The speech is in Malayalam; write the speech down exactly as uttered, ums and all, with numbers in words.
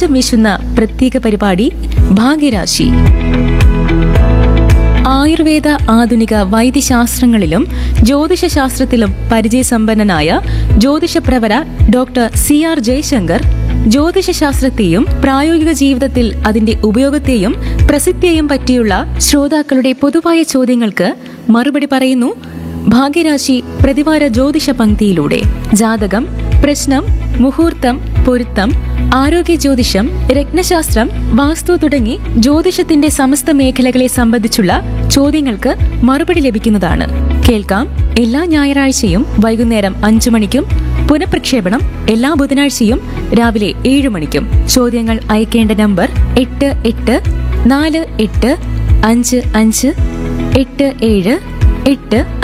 വെളിച്ചം വീശുന്ന പ്രത്യേക പരിപാടി ഭാഗ്യരാശി. ആയുർവേദ, ആധുനിക വൈദ്യശാസ്ത്രങ്ങളിലും ജ്യോതിഷശാസ്ത്രത്തിലും പരിചയസമ്പന്നനായ ജ്യോതിഷപ്രവര ഡോക്ടർ സി ആർ ജയശങ്കർ ജ്യോതിഷശാസ്ത്രത്തെയും പ്രായോഗിക ജീവിതത്തിൽ അതിന്റെ ഉപയോഗത്തെയും പ്രസിദ്ധിയെയും പറ്റിയുള്ള ശ്രോതാക്കളുടെ പൊതുവായ ചോദ്യങ്ങൾക്ക് മറുപടി പറയുന്നു ഭാഗ്യരാശി പ്രതിവാര ജ്യോതിഷ പങ്ക്തിയിലൂടെ. ജാതകം, പ്രശ്നം, മുഹൂർത്തം, പൊരുത്തം, ആരോഗ്യ ജ്യോതിഷം, രത്നശാസ്ത്രം, വാസ്തു തുടങ്ങി ജ്യോതിഷത്തിന്റെ സമസ്ത മേഖലകളെ സംബന്ധിച്ചുള്ള ചോദ്യങ്ങൾക്ക് മറുപടി ലഭിക്കുന്നതാണ്. കേൾക്കാം എല്ലാ ഞായറാഴ്ചയും വൈകുന്നേരം അഞ്ചു മണിക്കും പുനഃപ്രക്ഷേപണം എല്ലാ ബുധനാഴ്ചയും രാവിലെ ഏഴ് മണിക്കും. ചോദ്യങ്ങൾ അയക്കേണ്ട നമ്പർ എട്ട് എട്ട് നാല് എട്ട് അഞ്ച് അഞ്ച് എട്ട് ഏഴ് എട്ട്